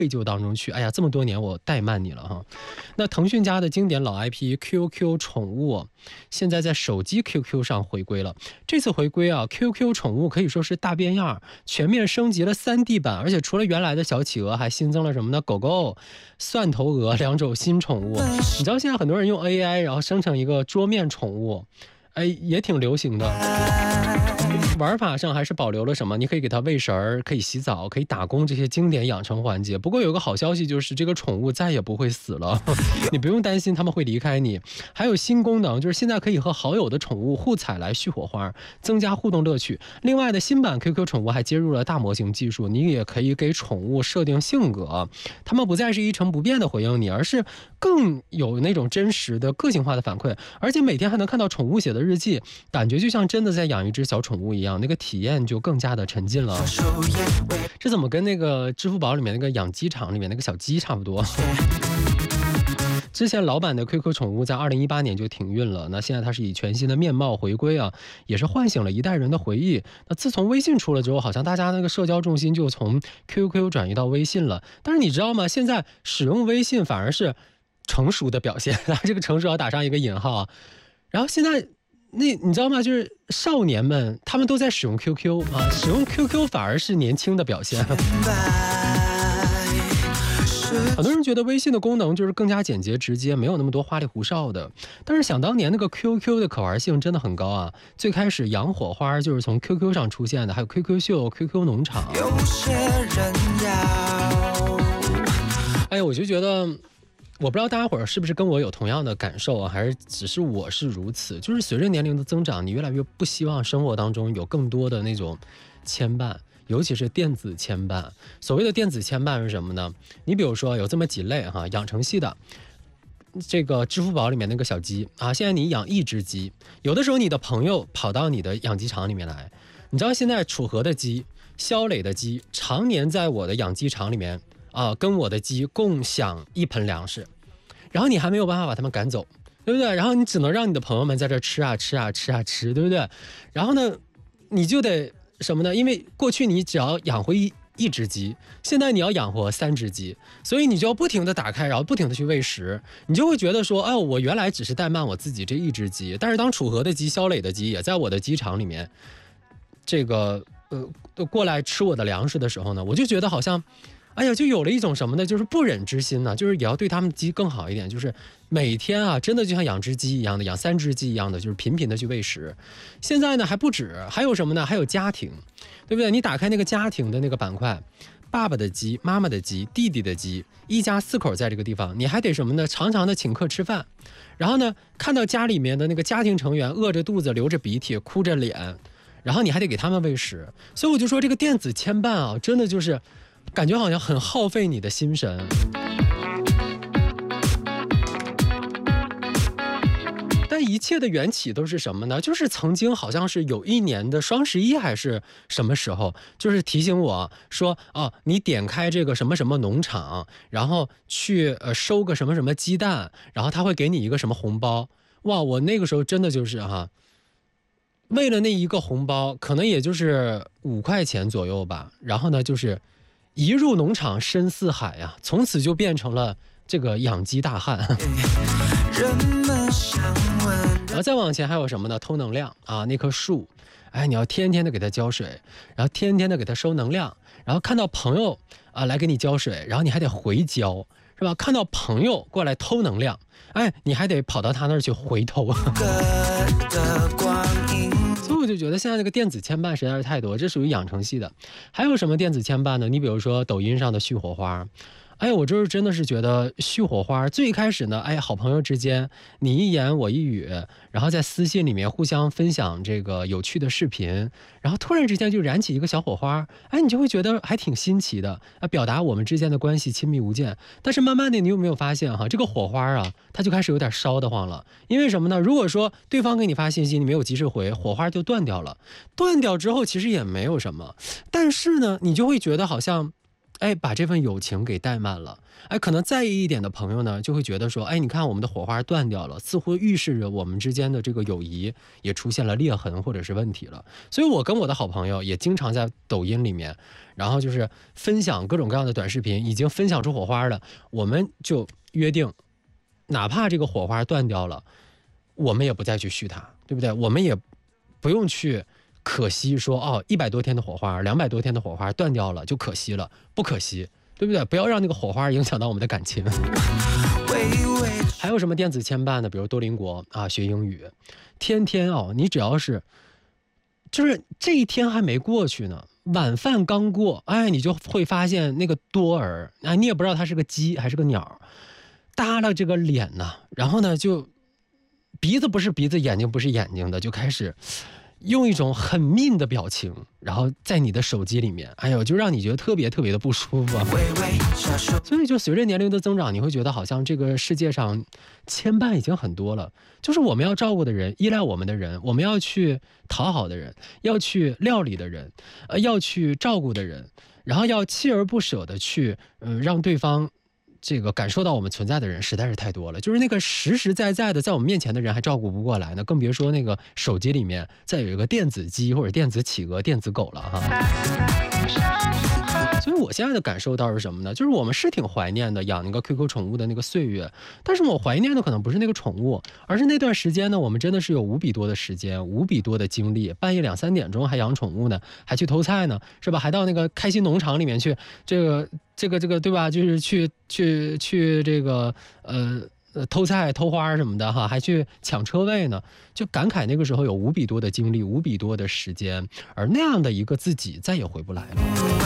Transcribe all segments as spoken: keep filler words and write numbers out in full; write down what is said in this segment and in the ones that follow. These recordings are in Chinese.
愧疚当中去。哎呀，这么多年我怠慢你了哈。那腾讯家的经典老 I P Q Q 宠物，现在在手机 Q Q 上回归了。这次回归啊 ，Q Q 宠物可以说是大变样，全面升级了 三 D 版，而且除了原来的小企鹅，还新增了什么呢？狗狗、蒜头鹅两种新宠物。你知道现在很多人用 A I 然后生成一个桌面宠物，哎，也挺流行的。玩法上还是保留了什么？你可以给它喂食儿，可以洗澡，可以打工这些经典养成环节。不过有个好消息就是，这个宠物再也不会死了，你不用担心它们会离开你。还有新功能，就是现在可以和好友的宠物互采来续火花，增加互动乐趣。另外的新版 Q Q 宠物还接入了大模型技术，你也可以给宠物设定性格，它们不再是一成不变的回应你，而是更有那种真实的个性化的反馈，而且每天还能看到宠物写的日记，感觉就像真的在养一只小宠物一样，那个体验就更加的沉浸了。这怎么跟那个支付宝里面那个养鸡场里面那个小鸡差不多？之前老版的 Q Q 宠物在二零一八年就停运了，那现在它是以全新的面貌回归啊，也是唤醒了一代人的回忆。那自从微信出了之后，好像大家那个社交重心就从 Q Q 转移到微信了。但是你知道吗？现在使用微信反而是成熟的表现，这个成熟要打上一个引号啊。然后现在那你知道吗？就是少年们他们都在使用 Q Q 啊，使用 Q Q 反而是年轻的表现。很多人觉得微信的功能就是更加简洁直接，没有那么多花里胡哨的。但是想当年那个 Q Q 的可玩性真的很高啊！最开始养火花就是从 Q Q 上出现的，还有 Q Q 秀、Q Q 农场。有些人要……哎呀，我就觉得，我不知道大家伙儿是不是跟我有同样的感受啊，还是只是我是如此？就是随着年龄的增长，你越来越不希望生活当中有更多的那种牵绊。尤其是电子牵绊。所谓的电子牵绊是什么呢？你比如说有这么几类哈，养成系的，这个支付宝里面那个小鸡啊，现在你养一只鸡，有的时候你的朋友跑到你的养鸡场里面来，你知道现在楚河的鸡、肖磊的鸡常年在我的养鸡场里面啊，跟我的鸡共享一盆粮食，然后你还没有办法把它们赶走，对不对？然后你只能让你的朋友们在这吃啊吃啊吃啊吃，对不对？然后呢，你就得什么呢？因为过去你只要养活一一只鸡，现在你要养活三只鸡，所以你就要不停的打开，然后不停的去喂食，你就会觉得说，哎，我原来只是怠慢我自己这一只鸡，但是当楚河的鸡、肖磊的鸡也在我的鸡场里面，这个呃过来吃我的粮食的时候呢，我就觉得好像，哎呀，就有了一种什么呢？就是不忍之心呢、啊，就是也要对他们的鸡更好一点，就是每天啊，真的就像养只鸡一样的，养三只鸡一样的，就是频频的去喂食。现在呢还不止，还有什么呢？还有家庭，对不对？你打开那个家庭的那个板块，爸爸的鸡、妈妈的鸡、弟弟的鸡，一家四口在这个地方，你还得什么呢？常常的请客吃饭，然后呢，看到家里面的那个家庭成员饿着肚子、流着鼻涕、哭着脸，然后你还得给他们喂食。所以我就说，这个电子牵绊啊，真的就是感觉好像很耗费你的心神。但一切的缘起都是什么呢？就是曾经好像是有一年的双十一还是什么时候，就是提醒我说，哦，你点开这个什么什么农场，然后去呃收个什么什么鸡蛋，然后他会给你一个什么红包。哇，我那个时候真的就是哈、啊，为了那一个红包，可能也就是五块钱左右吧。然后呢，就是一入农场深似海呀、啊，从此就变成了这个养鸡大汉。然后再往前还有什么呢？偷能量啊，那棵树，哎，你要天天的给它浇水，然后天天的给它收能量，然后看到朋友啊来给你浇水，然后你还得回浇，是吧？看到朋友过来偷能量，哎，你还得跑到他那儿去回偷。所以我就觉得现在这个电子牵绊实在是太多，这属于养成系的。还有什么电子牵绊呢？你比如说抖音上的续火花。哎，我就是真的是觉得续火花最开始呢，哎，好朋友之间你一言我一语，然后在私信里面互相分享这个有趣的视频，然后突然之间就燃起一个小火花，哎，你就会觉得还挺新奇的啊，表达我们之间的关系亲密无间。但是慢慢的，你有没有发现哈，这个火花啊，它就开始有点烧得慌了。因为什么呢？如果说对方给你发信息，你没有及时回，火花就断掉了。断掉之后其实也没有什么，但是呢，你就会觉得好像哎，把这份友情给怠慢了。哎，可能在意一点的朋友呢，就会觉得说，哎，你看我们的火花断掉了，似乎预示着我们之间的这个友谊也出现了裂痕或者是问题了。所以我跟我的好朋友也经常在抖音里面，然后就是分享各种各样的短视频，已经分享出火花了，我们就约定，哪怕这个火花断掉了，我们也不再去续它，对不对？我们也不用去可惜说哦，一百多天的火花，两百多天的火花断掉了就可惜了，不可惜，对不对？不要让那个火花影响到我们的感情。还有什么电子牵绊的，比如多邻国啊，学英语，天天哦，你只要是，就是这一天还没过去呢，晚饭刚过，哎，你就会发现那个多尔，啊，你也不知道它是个鸡还是个鸟，耷拉这个脸呢，然后呢就鼻子不是鼻子，眼睛不是眼睛的，就开始用一种很mean的表情，然后在你的手机里面，哎呦，就让你觉得特别特别的不舒服。所以就随着年龄的增长，你会觉得好像这个世界上牵绊已经很多了，就是我们要照顾的人，依赖我们的人，我们要去讨好的人，要去料理的人，呃，要去照顾的人，然后要锲而不舍的去，嗯、呃，让对方这个感受到我们存在的人实在是太多了，就是那个实实在在的在我们面前的人还照顾不过来呢，更别说那个手机里面再有一个电子鸡或者电子企鹅、电子狗了哈。所以我现在的感受到是什么呢？就是我们是挺怀念的养那个 Q Q 宠物的那个岁月，但是我怀念的可能不是那个宠物，而是那段时间呢，我们真的是有无比多的时间，无比多的精力，半夜两三点钟还养宠物呢，还去偷菜呢，是吧？还到那个开心农场里面去，这个这个这个对吧？就是去去去这个呃。呃，偷菜、偷花什么的哈，还去抢车位呢，就感慨那个时候有无比多的精力、无比多的时间，而那样的一个自己再也回不来了。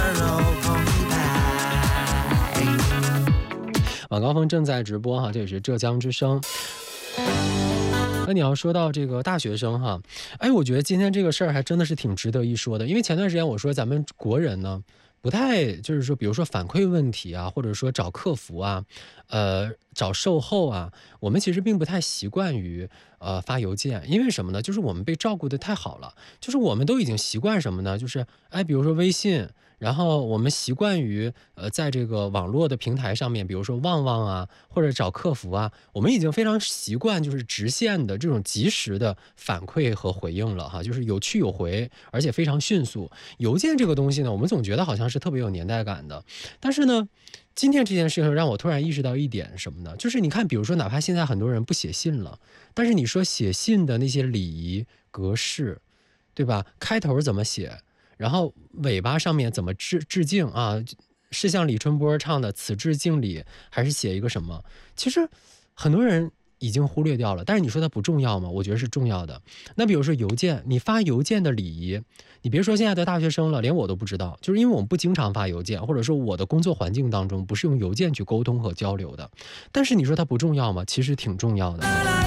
晚高峰正在直播哈，这也是浙江之声。那你要说到这个大学生哈，哎，我觉得今天这个事儿还真的是挺值得一说的，因为前段时间我说咱们国人呢。不太就是说，比如说反馈问题啊，或者说找客服啊，呃，找售后啊，我们其实并不太习惯于呃发邮件，因为什么呢？就是我们被照顾得太好了，就是我们都已经习惯什么呢？就是哎，比如说微信。然后我们习惯于呃，在这个网络的平台上面，比如说旺旺啊，或者找客服啊，我们已经非常习惯就是直线的这种及时的反馈和回应了哈，就是有去有回，而且非常迅速。邮件这个东西呢，我们总觉得好像是特别有年代感的，但是呢，今天这件事情让我突然意识到一点什么呢？就是你看，比如说哪怕现在很多人不写信了，但是你说写信的那些礼仪格式，对吧？开头怎么写？然后尾巴上面怎么致致敬啊？是像李春波唱的“此致敬礼”，还是写一个什么？其实很多人已经忽略掉了。但是你说它不重要吗？我觉得是重要的。那比如说邮件，你发邮件的礼仪，你别说现在的大学生了，连我都不知道，就是因为我们不经常发邮件，或者说我的工作环境当中不是用邮件去沟通和交流的。但是你说它不重要吗？其实挺重要的。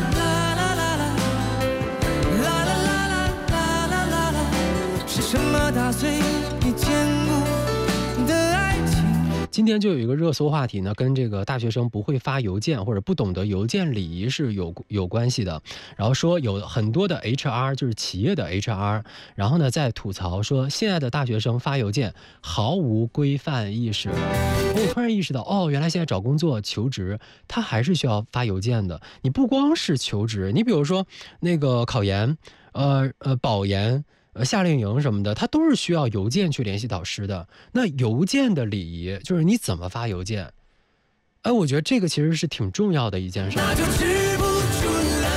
什么打碎你坚固的爱情？今天就有一个热搜话题呢，跟这个大学生不会发邮件或者不懂得邮件礼仪是有有关系的。然后说有很多的 H R， 就是企业的 H R， 然后呢在吐槽说现在的大学生发邮件毫无规范意识。我突然意识到，哦，原来现在找工作求职，他还是需要发邮件的。你不光是求职，你比如说那个考研，呃呃保研。呃，夏令营什么的，它都是需要邮件去联系导师的。那邮件的礼仪，就是你怎么发邮件？哎，我觉得这个其实是挺重要的一件事。那就知不出来。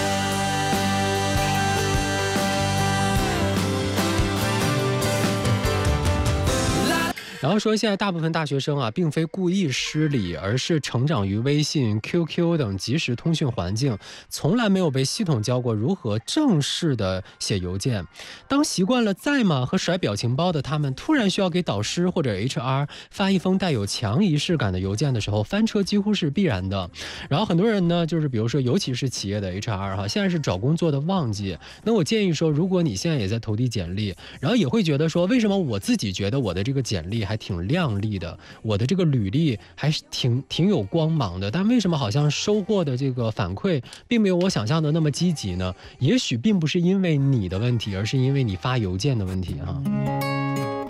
然后说，现在大部分大学生啊，并非故意失礼，而是成长于微信、Q Q 等即时通讯环境，从来没有被系统教过如何正式的写邮件。当习惯了在吗和甩表情包的他们，突然需要给导师或者 H R 发一封带有强仪式感的邮件的时候，翻车几乎是必然的。然后很多人呢，就是比如说，尤其是企业的 H R 哈，现在是找工作的旺季。那我建议说，如果你现在也在投递简历，然后也会觉得说，为什么我自己觉得我的这个简历还挺亮丽的，我的这个履历还是挺挺有光芒的，但为什么好像收获的这个反馈并没有我想象的那么积极呢？也许并不是因为你的问题，而是因为你发邮件的问题啊。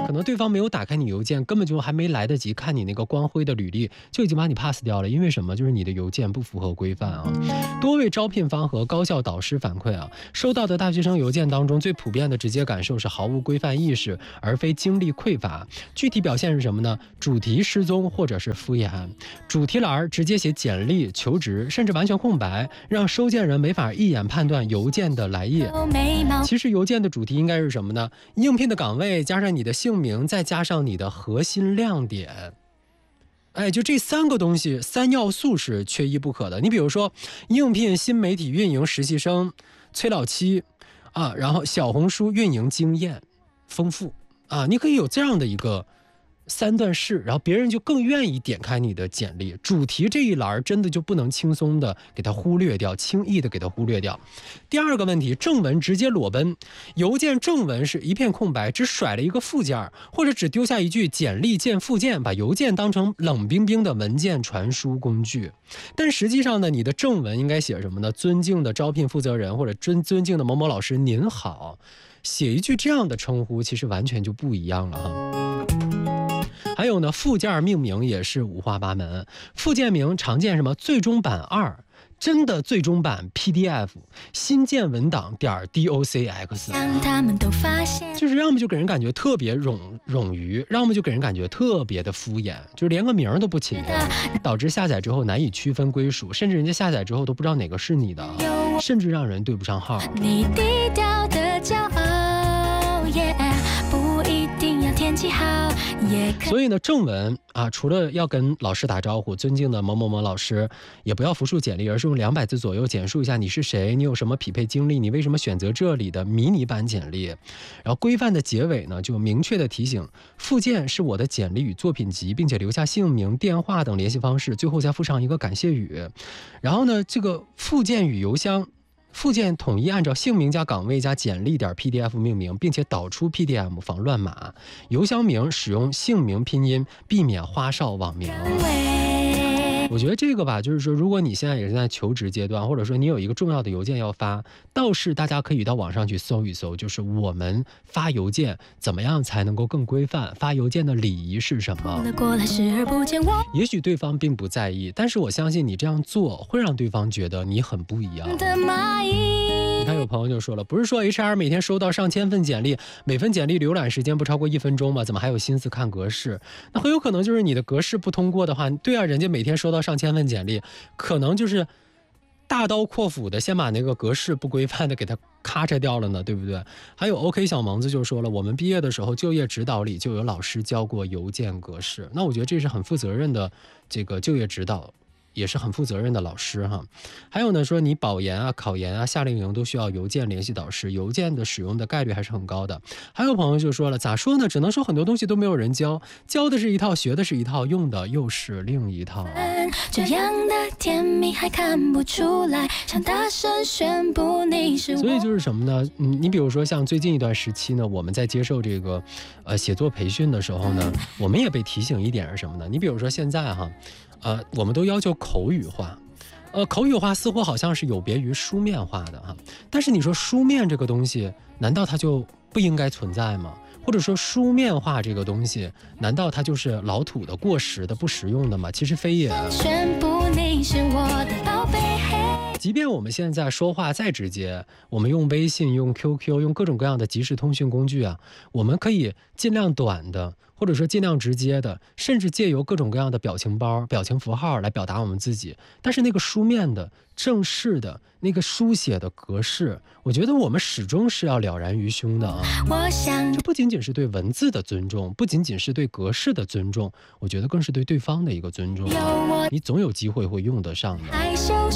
可能对方没有打开你邮件，根本就还没来得及看你那个光辉的履历，就已经把你 pass 掉了。因为什么？就是你的邮件不符合规范啊。多位招聘方和高校导师反馈啊，收到的大学生邮件当中，最普遍的直接感受是毫无规范意识，而非精力匮乏。具体表现是什么呢？主题失踪或者是敷衍，主题栏直接写简历、求职，甚至完全空白，让收件人没法一眼判断邮件的来意。其实邮件的主题应该是什么呢？应聘的岗位加上你的姓名，再加上你的核心亮点。哎，就这三个东西，三要素是缺一不可的。你比如说，应聘新媒体运营实习生，催老期啊，然后小红书运营经验丰富啊，你可以有这样的一个三段式，然后别人就更愿意点开你的简历。主题这一栏真的就不能轻松的给它忽略掉，轻易的给它忽略掉。第二个问题，正文直接裸奔，邮件正文是一片空白，只甩了一个附件，或者只丢下一句简历见附件，把邮件当成冷冰冰的文件传输工具。但实际上呢，你的正文应该写什么呢？尊敬的招聘负责人，或者尊尊敬的某某老师您好，写一句这样的称呼，其实完全就不一样了哈。还有呢，附件命名也是五花八门。附件名常见什么？最终版二，真的最终版 P D F， 新建文档点 docx， 他们都发现，就是要么就给人感觉特别冗冗余，要么就给人感觉特别的敷衍，就是连个名都不起，导致下载之后难以区分归属，甚至人家下载之后都不知道哪个是你的，甚至让人对不上号。你低调的骄傲， yeah， 不一定要天气好。所以呢，正文啊，除了要跟老师打招呼，尊敬的某某某老师，也不要复述简历，而是用两百字左右简述一下你是谁，你有什么匹配经历，你为什么选择这里的迷你版简历。然后规范的结尾呢，就明确的提醒附件是我的简历与作品集，并且留下姓名、电话等联系方式，最后再附上一个感谢语。然后呢，这个附件与邮箱。附件统一按照姓名加岗位加简历点 P D F 命名，并且导出 P D F 防乱码。邮箱名使用姓名拼音，避免花哨网名。我觉得这个吧，就是说，如果你现在也是在求职阶段，或者说你有一个重要的邮件要发，倒是大家可以到网上去搜一搜，就是我们发邮件怎么样才能够更规范，发邮件的礼仪是什么。也许对方并不在意，但是我相信你这样做会让对方觉得你很不一样。你看有朋友就说了，不是说 H R 每天收到上千份简历，每份简历浏览时间不超过一分钟吗？怎么还有心思看格式？那很有可能就是你的格式不通过的话，对啊，人家每天收到上千份简历，可能就是大刀阔斧的先把那个格式不规范的给它咔嚓掉了呢，对不对？还有 OK 小萌子就说了，我们毕业的时候就业指导里就有老师教过邮件格式，那我觉得这是很负责任的这个就业指导，也是很负责任的老师哈。还有呢，说你保研啊、考研啊、夏令营都需要邮件联系导师，邮件的使用的概率还是很高的。还有朋友就说了，咋说呢？只能说很多东西都没有人教，教的是一套，学的是一套，用的又是另一套。这样的甜蜜还看不出来，想大声宣布你是我。所以就是什么呢？嗯，你比如说像最近一段时期呢，我们在接受这个呃写作培训的时候呢，我们也被提醒一点是什么呢？你比如说现在哈。呃，我们都要求口语化，呃，口语化似乎好像是有别于书面化的哈。但是你说书面这个东西，难道它就不应该存在吗？或者说书面化这个东西，难道它就是老土的、过时的、不实用的吗？其实非也。宣布你是我的宝贝。即便我们现在说话再直接，我们用微信、用 Q Q、用各种各样的即时通讯工具啊，我们可以尽量短的，或者说尽量直接的，甚至借由各种各样的表情包、表情符号来表达我们自己。但是那个书面的、正式的那个书写的格式，我觉得我们始终是要了然于胸的啊。我想，这不仅仅是对文字的尊重，不仅仅是对格式的尊重，我觉得更是对对方的一个尊重。你总有机会会用得上的。